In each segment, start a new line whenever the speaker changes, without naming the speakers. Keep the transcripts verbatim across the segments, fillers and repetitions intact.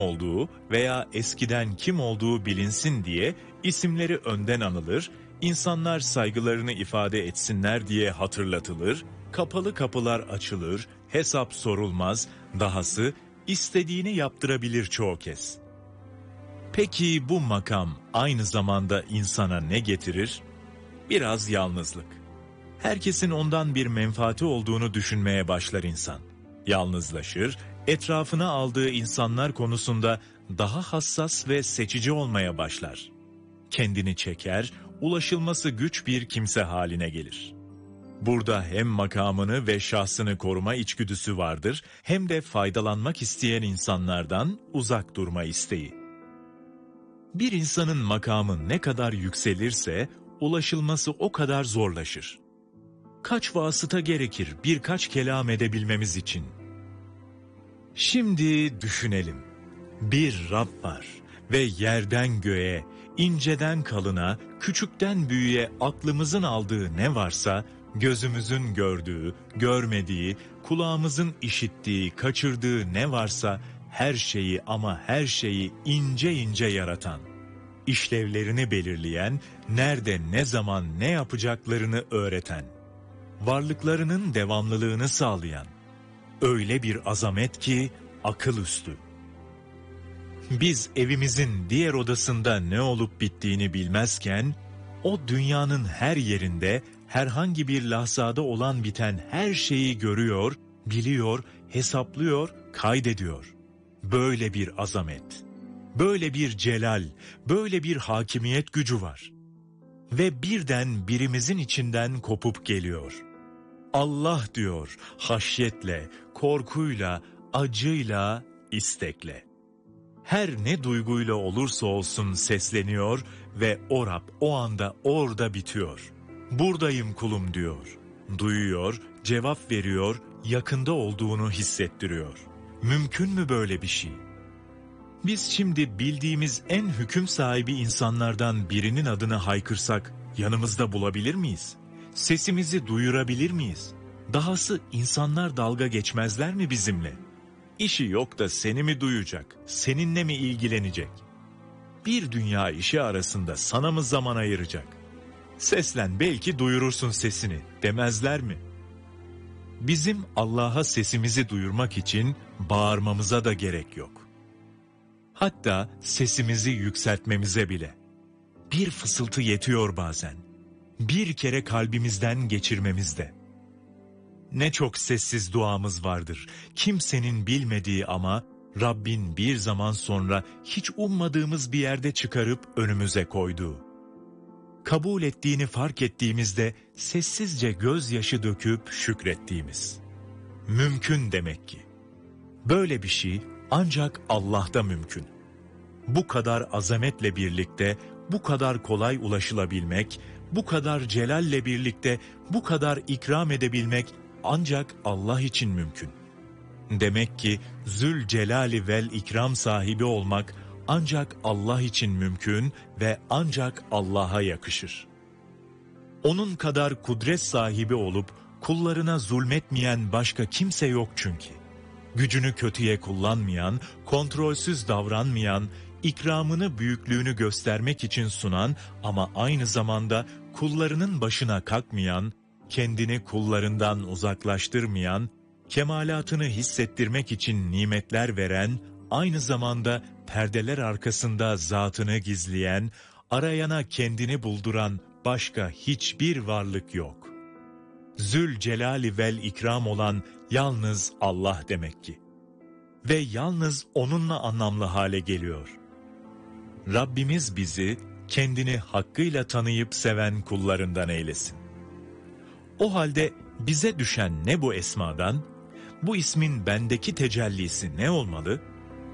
olduğu veya eskiden kim olduğu bilinsin diye isimleri önden anılır, insanlar saygılarını ifade etsinler diye hatırlatılır, kapalı kapılar açılır, hesap sorulmaz, dahası istediğini yaptırabilir çoğu kez. Peki bu makam aynı zamanda insana ne getirir? Biraz yalnızlık. Herkesin ondan bir menfaati olduğunu düşünmeye başlar insan. Yalnızlaşır, etrafına aldığı insanlar konusunda daha hassas ve seçici olmaya başlar. Kendini çeker, ulaşılması güç bir kimse haline gelir. Burada hem makamını ve şahsını koruma içgüdüsü vardır, hem de faydalanmak isteyen insanlardan uzak durma isteği. Bir insanın makamı ne kadar yükselirse, ulaşılması o kadar zorlaşır. Kaç vasıta gerekir birkaç kelam edebilmemiz için? Şimdi düşünelim. Bir Rab var ve yerden göğe, inceden kalına, küçükten büyüğe aklımızın aldığı ne varsa, gözümüzün gördüğü, görmediği, kulağımızın işittiği, kaçırdığı ne varsa, her şeyi ama her şeyi ince ince yaratan, işlevlerini belirleyen, nerede ne zaman ne yapacaklarını öğreten, varlıklarının devamlılığını sağlayan, öyle bir azamet ki akıl üstü. Biz evimizin diğer odasında ne olup bittiğini bilmezken, o dünyanın her yerinde herhangi bir lahzada olan biten her şeyi görüyor, biliyor, hesaplıyor, kaydediyor. Böyle bir azamet, böyle bir celal, böyle bir hakimiyet gücü var. Ve birden birimizin içinden kopup geliyor. Allah diyor, haşyetle, korkuyla, acıyla, istekle. Her ne duyguyla olursa olsun sesleniyor ve o Rab o anda orada bitiyor. Buradayım kulum diyor. Duyuyor, cevap veriyor, yakında olduğunu hissettiriyor. Mümkün mü böyle bir şey? Biz şimdi bildiğimiz en hüküm sahibi insanlardan birinin adını haykırsak yanımızda bulabilir miyiz? Sesimizi duyurabilir miyiz? Dahası insanlar dalga geçmezler mi bizimle? İşi yok da seni mi duyacak, seninle mi ilgilenecek? Bir dünya işi arasında sana mı zaman ayıracak? Seslen belki duyurursun sesini demezler mi? Bizim Allah'a sesimizi duyurmak için bağırmamıza da gerek yok. Hatta sesimizi yükseltmemize bile. Bir fısıltı yetiyor bazen. Bir kere kalbimizden geçirmemizde. Ne çok sessiz duamız vardır. Kimsenin bilmediği ama Rabbin bir zaman sonra hiç ummadığımız bir yerde çıkarıp önümüze koyduğu. Kabul ettiğini fark ettiğimizde sessizce gözyaşı döküp şükrettiğimiz. Mümkün demek ki. Böyle bir şey ancak Allah'ta mümkün. Bu kadar azametle birlikte, bu kadar kolay ulaşılabilmek, bu kadar celalle birlikte, bu kadar ikram edebilmek ancak Allah için mümkün. Demek ki Zülcelali vel ikram sahibi olmak ancak Allah için mümkün ve ancak Allah'a yakışır. Onun kadar kudret sahibi olup kullarına zulmetmeyen başka kimse yok çünkü. Gücünü kötüye kullanmayan, kontrolsüz davranmayan, ikramını büyüklüğünü göstermek için sunan ama aynı zamanda kullarının başına kalkmayan, kendini kullarından uzaklaştırmayan, kemalatını hissettirmek için nimetler veren, aynı zamanda perdeler arkasında zatını gizleyen, arayana kendini bulduran başka hiçbir varlık yok. Zülcelali vel ikram olan yalnız Allah demek ki. Ve yalnız onunla anlamlı hale geliyor. Rabbimiz bizi kendini hakkıyla tanıyıp seven kullarından eylesin. O halde bize düşen ne bu esmadan, bu ismin bendeki tecellisi ne olmalı?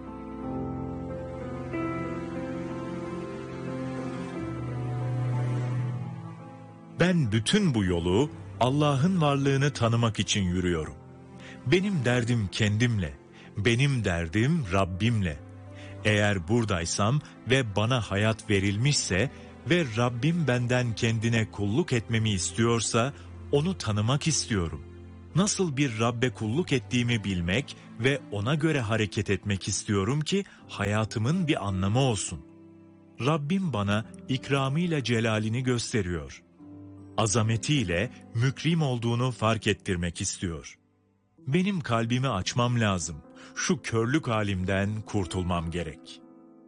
Ben bütün bu yolu Allah'ın varlığını tanımak için yürüyorum. Benim derdim kendimle, benim derdim Rabbimle. Eğer buradaysam ve bana hayat verilmişse ve Rabbim benden kendine kulluk etmemi istiyorsa onu tanımak istiyorum. Nasıl bir Rabbe kulluk ettiğimi bilmek ve ona göre hareket etmek istiyorum ki hayatımın bir anlamı olsun. Rabbim bana ikramıyla celalini gösteriyor. Azametiyle mükrim olduğunu fark ettirmek istiyor. Benim kalbimi açmam lazım. Şu körlük halimden kurtulmam gerek.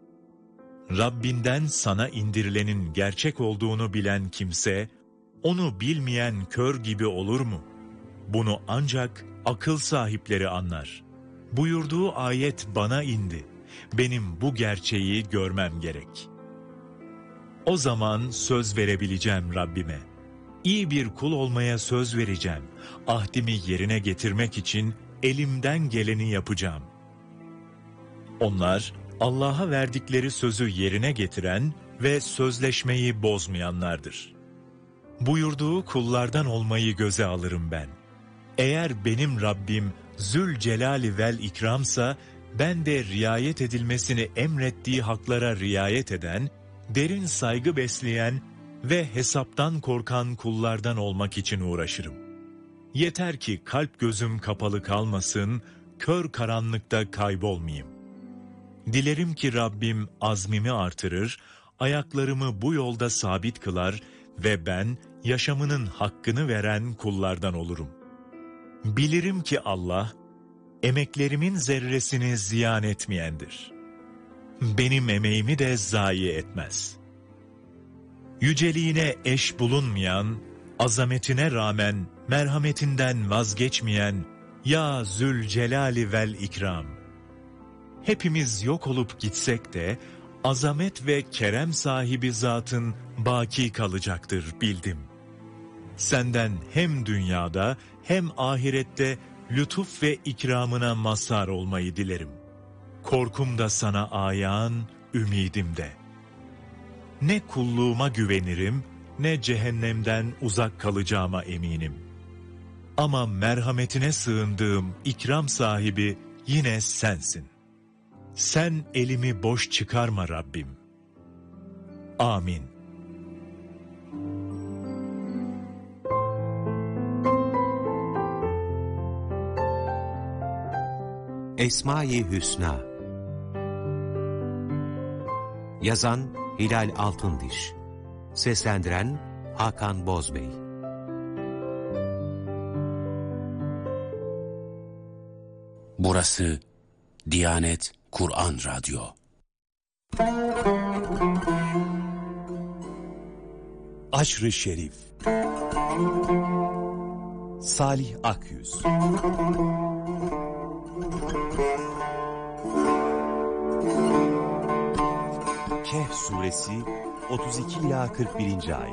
Rabbinden sana indirilenin gerçek olduğunu bilen kimse, onu bilmeyen kör gibi olur mu? Bunu ancak akıl sahipleri anlar. Buyurduğu ayet bana indi. Benim bu gerçeği görmem gerek. O zaman söz verebileceğim Rabbime. İyi bir kul olmaya söz vereceğim. Ahdimi yerine getirmek için elimden geleni yapacağım. Onlar Allah'a verdikleri sözü yerine getiren ve sözleşmeyi bozmayanlardır. Buyurduğu kullardan olmayı göze alırım ben. Eğer benim Rabbim Zülcelali vel İkramsa, ben de riayet edilmesini emrettiği haklara riayet eden, derin saygı besleyen ve hesaptan korkan kullardan olmak için uğraşırım. Yeter ki kalp gözüm kapalı kalmasın, kör karanlıkta kaybolmayayım. Dilerim ki Rabbim azmimi artırır, ayaklarımı bu yolda sabit kılar ve ben yaşamının hakkını veren kullardan olurum. Bilirim ki Allah, emeklerimin zerresini ziyan etmeyendir. Benim emeğimi de zayi etmez. Yüceliğine eş bulunmayan, azametine rağmen merhametinden vazgeçmeyen Ya Zülcelali vel İkram. Hepimiz yok olup gitsek de azamet ve kerem sahibi zatın baki kalacaktır bildim. Senden hem dünyada hem ahirette lütuf ve ikramına mazhar olmayı dilerim. Korkum da sana ayağın, ümidim de. Ne kulluğuma güvenirim, ne cehennemden uzak kalacağıma eminim. Ama merhametine sığındığım ikram sahibi yine sensin. Sen elimi boş çıkarma Rabbim. Amin.
Esma-i Hüsna. Yazan Hilal Altındiş. Seslendiren Hakan Bozbey.
Burası Diyanet Kur'an Radyo.
Aşr-ı Şerif. Salih Akyüz. Kehf Suresi otuz iki ila kırk birinci ayet.